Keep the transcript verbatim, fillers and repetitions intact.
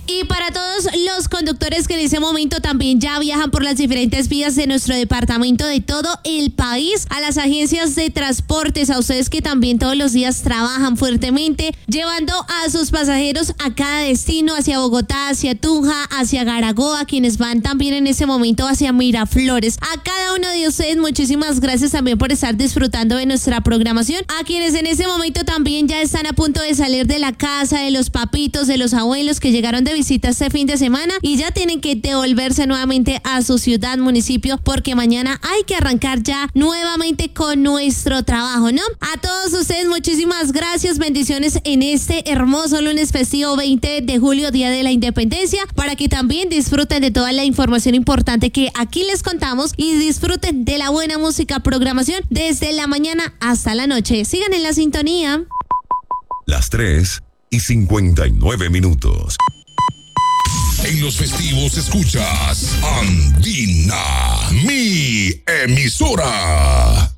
Y para todos los conductores que en ese momento también ya viajan por las diferentes vías de nuestro departamento, de todo el país, a las agencias de transportes, a ustedes que también todos los días trabajan fuertemente, llevando a sus pasajeros a cada destino, hacia Bogotá, hacia Tunja, hacia Garagoa, quienes van también en ese momento hacia Miraflores. A cada uno de ustedes, muchísimas gracias también por estar disfrutando de nuestra programación. A quienes en ese momento también ya están a punto de salir de la casa, de los papitos, de los abuelos que llegaron de visita este fin de semana y ya tienen que devolverse nuevamente a su ciudad, municipio, porque mañana hay que arrancar ya nuevamente con nuestro trabajo, ¿no? A todos ustedes, muchísimas gracias, bendiciones en este hermoso lunes festivo veinte de julio, Día de la Independencia, para que también disfruten de toda la información importante que aquí les contamos y disfruten de la buena música, programación desde la mañana hasta la noche. Sigan en la sintonía. Las tres y cincuenta y nueve minutos. En los festivos escuchas Andina, mi emisora.